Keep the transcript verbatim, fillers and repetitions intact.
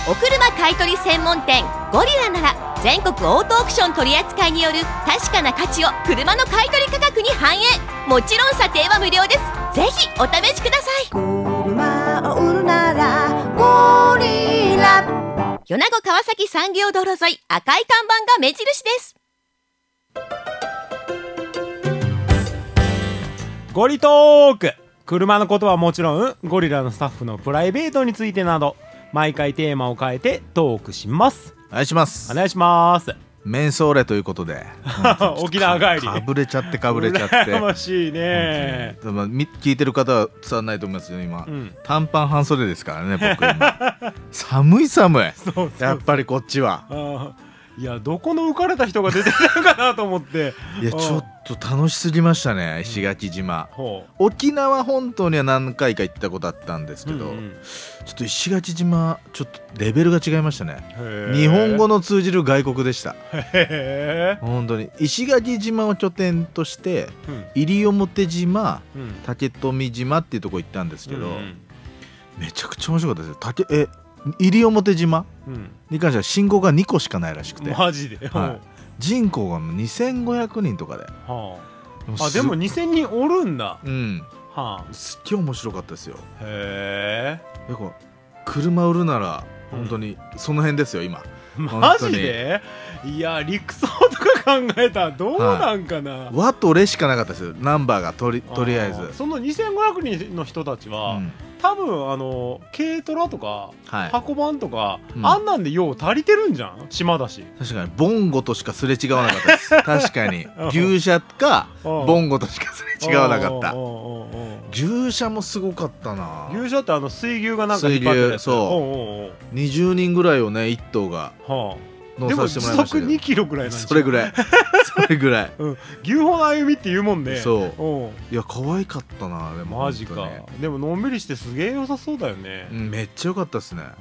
お車買取専門店ゴリラなら全国オートオークション取り扱いによる確かな価値を車の買取価格に反映。もちろん査定は無料です。ぜひお試しください。 車を売るならゴリラ。 米子川崎産業道路沿い、赤い看板が目印です。 ゴリトーク。車のことはもちろんゴリラのスタッフのプライベートについてなど毎回テーマを変えてトークします。 お願いします。 お願いします。 メンソーレということで沖縄帰りかぶれちゃってかぶれちゃって羨ましいね。 でも聞いてる方は伝わらないと思いますよ今、うん、短パン半袖ですからね僕今寒い寒い。そうそうそう、やっぱりこっちは。 あ、いやどこの浮かれた人が出てたのかなと思って。 いやちょっと楽しすぎましたね石垣島、うん、沖縄本島には何回か行ったことあったんですけど、うんうん、ちょっと石垣島ちょっとレベルが違いましたね。日本語の通じる外国でした。へ本当に石垣島を拠点として、うん、西表島、うん、竹富島っていうとこ行ったんですけど、うんうん、めちゃくちゃ面白かったですよ。竹え西表島、うん、に関しては信号がにこしかないらしくて、 マジで、 はい、人口がにせんごひゃくにんとかで、はあ、でもあでもにせんにんおるんだ、 うん、はあ、すっげえ面白かったですよ。へえ。車売るなら本当にその辺ですよ、うん、今。 マジで？いや陸送とか考えたらどうなんかな、はい、 和とレしかなかったですよナンバーがと り, とりあえず。 そのにせんごひゃくにんの人たちは、うん、多分あの軽トラとか、はい、箱バンとか、うん、あんなんでよう足りてるんじゃん島だし。 確かにボンゴとしかすれ違わなかったです確かに牛車かボンゴとしかすれ違わなかった。牛車もすごかったな。 牛車ってあの水牛がなんか引っ張ってるやつ。 そうおうおうにじゅうにんぐらいをね一頭が、はあ、乗させてもらいましたけど。でも時速にキロぐらいなんでしょ。 それぐらいそれぐらい、うん、 牛歩の歩みって言うもんね。 そういや可愛かったな。でもマジか。でものんびりしてすげえ良さそうだよね、 うん、めっちゃ良かったですね。